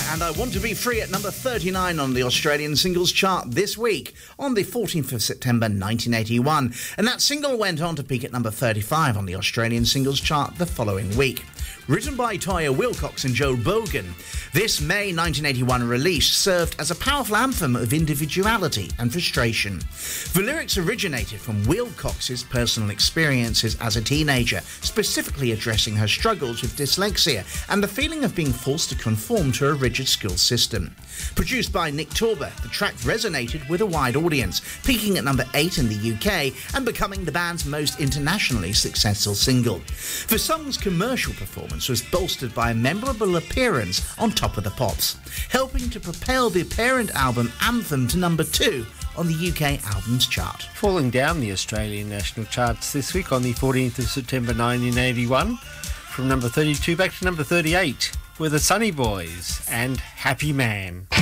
And I Want to Be Free at number 39 on the Australian singles chart this week, on the 14th of September 1981. And that single went on to peak at number 35 on the Australian singles chart the following week. Written by Toyah Willcox and Joe Bogan, this May 1981 release served as a powerful anthem of individuality and frustration. The lyrics originated from Willcox's personal experiences as a teenager, specifically addressing her struggles with dyslexia and the feeling of being forced to conform to a rigid school system. Produced by Nick Torber, the track resonated with a wide audience, peaking at number 8 in the UK and becoming the band's most internationally successful single. The song's commercial performance was bolstered by a memorable appearance on Top of the Pops, helping to propel the parent album Anthem to number 2 on the UK albums chart. Falling down the Australian national charts this week on the 14th of September 1981, from number 32 back to number 38, were the Sunny Boys and Happy Man.